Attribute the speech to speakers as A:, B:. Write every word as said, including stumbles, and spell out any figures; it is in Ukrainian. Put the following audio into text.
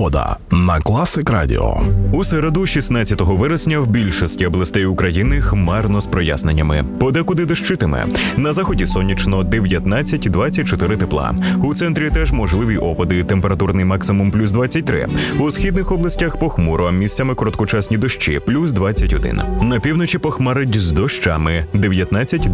A: Погода на Класик Радіо.
B: У середу, шістнадцятого вересня, в більшості областей України хмарно з проясненнями. Подекуди дощитиме. На заході сонячно, дев'ятнадцять - двадцять чотири тепла. У центрі теж можливі опади, температурний максимум плюс двадцять три. У східних областях похмуро, місцями короткочасні дощі, плюс двадцять один. На півночі похмарить з дощами, дев'ятнадцять